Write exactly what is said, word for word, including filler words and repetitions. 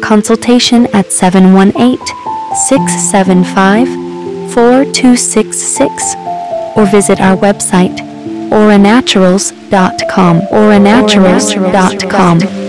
consultation at seven one eight, six seven five, four two six six or visit our website aura naturals dot com aura naturals dot com.